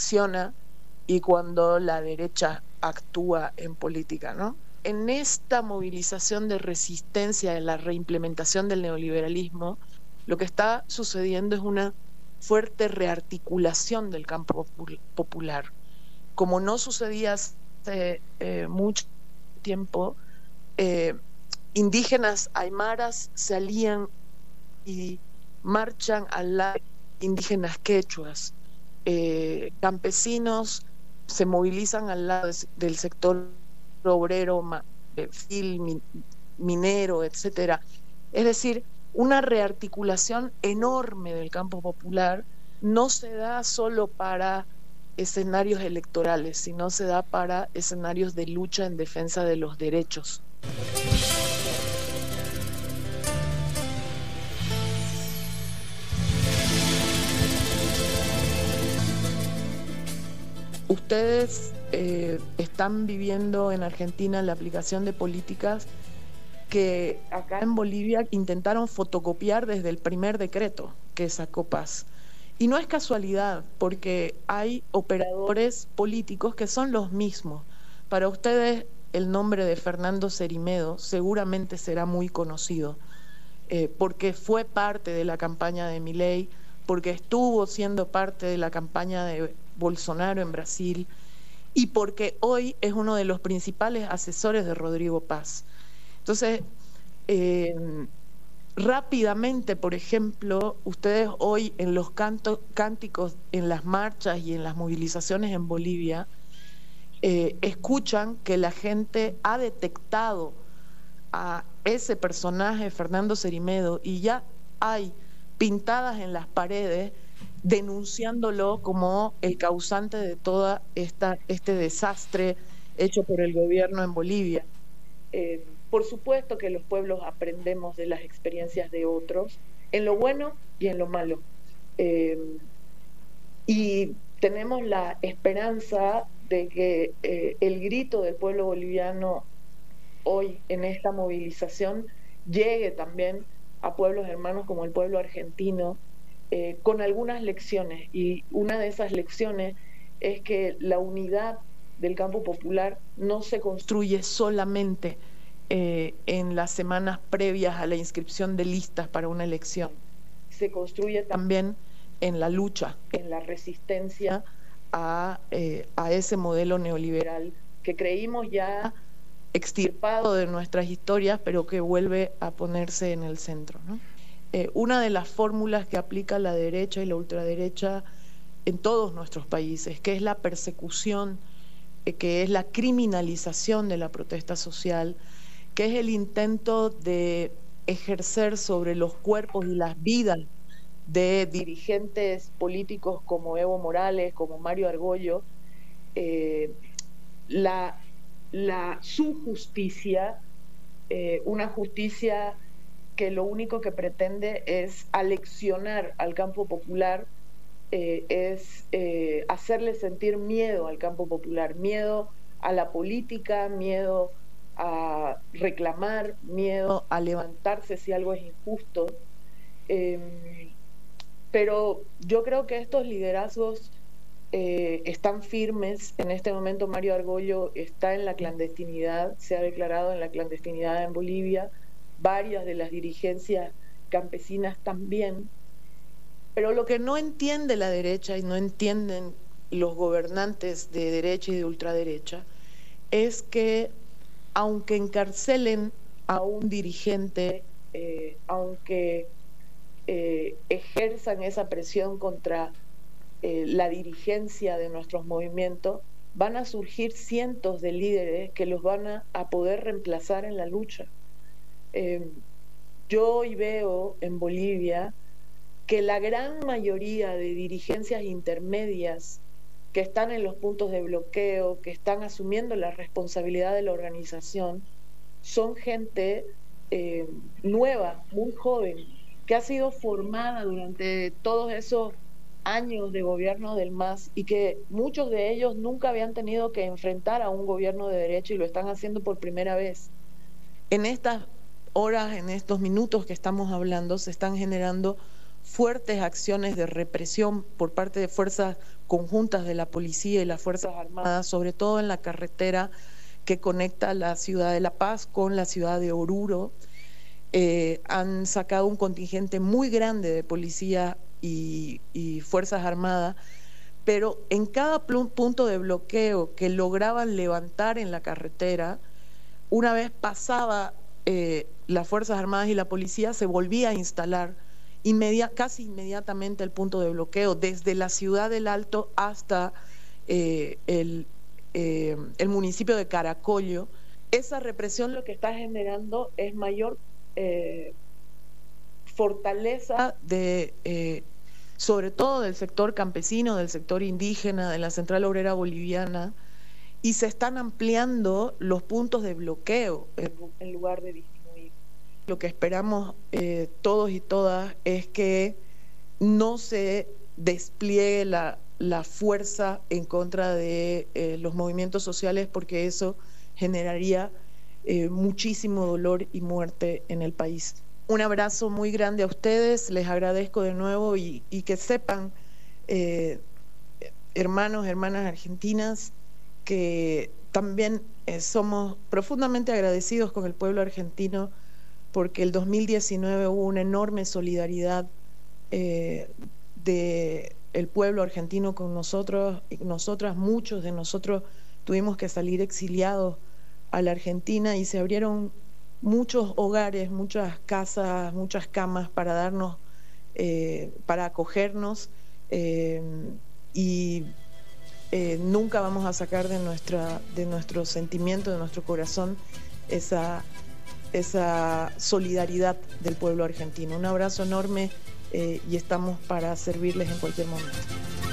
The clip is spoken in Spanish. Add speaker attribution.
Speaker 1: reacciona y cuando la derecha actúa en política, ¿no? En esta movilización de resistencia de la reimplementación del neoliberalismo, lo que está sucediendo es una fuerte rearticulación del campo popular. Como no sucedía hace mucho tiempo, indígenas aymaras se alían y marchan al lado de indígenas quechuas, campesinos se movilizan al lado del sector obrero, minero, etcétera. Es decir, una rearticulación enorme del campo popular no se da solo para escenarios electorales, sino se da para escenarios de lucha en defensa de los derechos. Ustedes están viviendo en Argentina la aplicación de políticas que acá en Bolivia intentaron fotocopiar desde el primer decreto que sacó Paz. Y no es casualidad, porque hay operadores políticos que son los mismos. Para ustedes el nombre de Fernando Cerimedo seguramente será muy conocido, porque fue parte de la campaña de Milei, porque estuvo siendo parte de la campaña de Bolsonaro en Brasil y porque hoy es uno de los principales asesores de Rodrigo Paz. Entonces, rápidamente, por ejemplo, ustedes hoy en los cánticos, en las marchas y en las movilizaciones en Bolivia, escuchan que la gente ha detectado a ese personaje, Fernando Cerimedo, y ya hay pintadas en las paredes denunciándolo como el causante de todo este desastre hecho por el gobierno en Bolivia. Por supuesto que los pueblos aprendemos de las experiencias de otros, en lo bueno y en lo malo. Y tenemos la esperanza de que el grito del pueblo boliviano hoy en esta movilización llegue también a pueblos hermanos como el pueblo argentino, con algunas lecciones, y una de esas lecciones es que la unidad del campo popular no se construye solamente en las semanas previas a la inscripción de listas para una elección, se construye también en la lucha, en la resistencia a ese modelo neoliberal que creímos ya extirpado de nuestras historias, pero que vuelve a ponerse en el centro, ¿no? Una de las fórmulas que aplica la derecha y la ultraderecha en todos nuestros países, que es la persecución, que es la criminalización de la protesta social, que es el intento de ejercer sobre los cuerpos y las vidas de dirigentes políticos como Evo Morales, como Mario Argüello, su justicia, una justicia que lo único que pretende es aleccionar al campo popular, es hacerle sentir miedo al campo popular, miedo a la política, miedo a reclamar, miedo a levantarse si algo es injusto. Pero yo creo que estos liderazgos están firmes. En este momento Mario Argüello está en la clandestinidad, se ha declarado en la clandestinidad en Bolivia, varias de las dirigencias campesinas también. Pero lo que no entiende la derecha y no entienden los gobernantes de derecha y de ultraderecha es que aunque encarcelen a un dirigente, aunque ejerzan esa presión contra la dirigencia de nuestros movimientos, van a surgir cientos de líderes que los van a poder reemplazar en la lucha. Yo hoy veo en Bolivia que la gran mayoría de dirigencias intermedias que están en los puntos de bloqueo, que están asumiendo la responsabilidad de la organización, son gente nueva, muy joven, que ha sido formada durante todos esos años de gobierno del MAS y que muchos de ellos nunca habían tenido que enfrentar a un gobierno de derecha y lo están haciendo por primera vez. En estas horas, en estos minutos que estamos hablando, se están generando fuertes acciones de represión por parte de fuerzas conjuntas de la policía y las Fuerzas Armadas, sobre todo en la carretera que conecta la ciudad de La Paz con la ciudad de Oruro. Han sacado un contingente muy grande de policía y Fuerzas Armadas, pero en cada punto de bloqueo que lograban levantar en la carretera, una vez pasaba las Fuerzas Armadas y la policía, se volvía a instalar casi inmediatamente el punto de bloqueo, desde la ciudad del Alto hasta el municipio de Caracollo. Esa represión lo que está generando es mayor fortaleza sobre todo del sector campesino, del sector indígena, de la Central Obrera Boliviana, y se están ampliando los puntos de bloqueo en lugar de disminuir. Lo que esperamos todos y todas es que no se despliegue la fuerza en contra de los movimientos sociales, porque eso generaría muchísimo dolor y muerte en el país. Un abrazo muy grande a ustedes, les agradezco de nuevo y que sepan, hermanos, hermanas argentinas, que también somos profundamente agradecidos con el pueblo argentino, porque el 2019 hubo una enorme solidaridad del pueblo argentino con nosotros y nosotras. Muchos de nosotros tuvimos que salir exiliados a la Argentina y se abrieron muchos hogares, muchas casas, muchas camas para darnos, para acogernos, y nunca vamos a sacar de nuestro sentimiento, de nuestro corazón, esa solidaridad del pueblo argentino. Un abrazo enorme y estamos para servirles en cualquier momento.